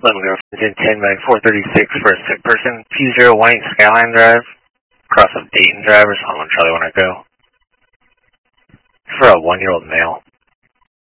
Let me go. 10-436 for a sick person. 201 Skyline Drive. Cross of Dayton Drive or something. Charlie, when I go. For a 1-year-old male.